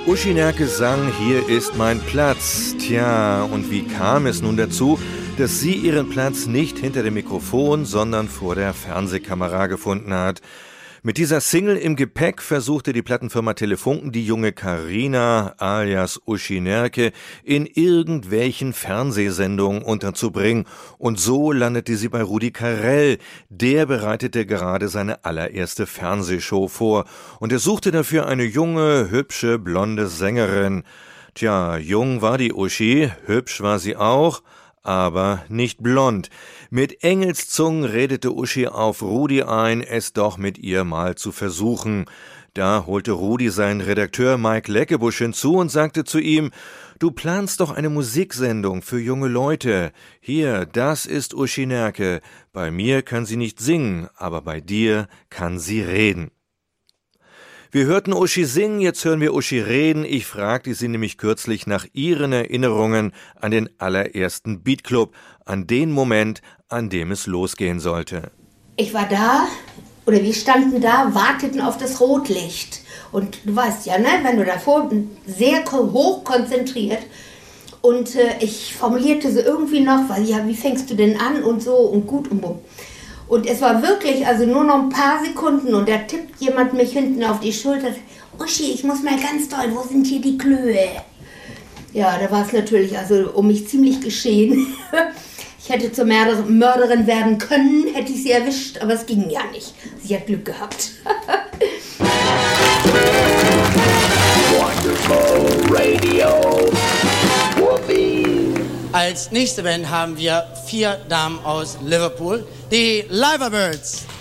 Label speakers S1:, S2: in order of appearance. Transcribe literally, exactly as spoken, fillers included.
S1: Uschi Nerke sang "Hier ist mein Platz". Tja, und wie kam es nun dazu, dass sie ihren Platz nicht hinter dem Mikrofon, sondern vor der Fernsehkamera gefunden hat? Mit dieser Single im Gepäck versuchte die Plattenfirma Telefunken die junge Carina alias Uschi Nerke in irgendwelchen Fernsehsendungen unterzubringen. Und so landete sie bei Rudi Carrell. Der bereitete gerade seine allererste Fernsehshow vor. Und er suchte dafür eine junge, hübsche, blonde Sängerin. Tja, jung war die Uschi, hübsch war sie auch, aber nicht blond. Mit Engelszungen redete Uschi auf Rudi ein, es doch mit ihr mal zu versuchen. Da holte Rudi seinen Redakteur Mike Leckebusch hinzu und sagte zu ihm: »Du planst doch eine Musiksendung für junge Leute. Hier, das ist Uschi Nerke. Bei mir kann sie nicht singen, aber bei dir kann sie reden.« Wir hörten Uschi singen, jetzt hören wir Uschi reden. Ich fragte sie nämlich kürzlich nach ihren Erinnerungen an den allerersten Beatclub, an den Moment, an dem es losgehen sollte.
S2: Ich war da, oder wir standen da, warteten auf das Rotlicht. Und du weißt ja, ne, wenn du davor sehr hoch konzentriert. Und äh, ich formulierte so irgendwie noch, weil ja, wie fängst du denn an und so und gut und bumm. Und es war wirklich, also nur noch ein paar Sekunden und da tippt jemand mich hinten auf die Schulter. Uschi, ich muss mal ganz doll, wo sind hier die Klöhe? Ja, da war es natürlich also um mich ziemlich geschehen. Ich hätte zur Mörderin werden können, hätte ich sie erwischt, aber es ging ja nicht. Sie hat Glück gehabt.
S3: Wonderful Radio. Whoopee.
S4: Als nächste Band haben wir vier Damen aus Liverpool, die Liverbirds.